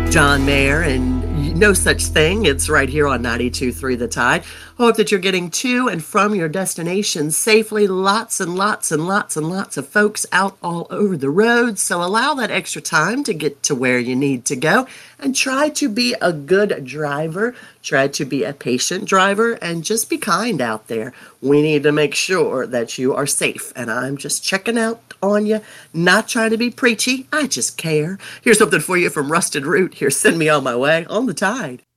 John Mayer, and no such thing. It's right here on 92.3 The Tide. Hope that you're getting to and from your destination safely. Lots and lots and lots and lots of folks out all over the roads. So allow that extra time to get to where you need to go and try to be a good driver. Try to be a patient driver and just be kind out there. We need to make sure that you are safe. And I'm just checking out on you, not trying to be preachy. I just care. Here's something for you from Rusted Root. Here, Send Me On My Way on the Tide.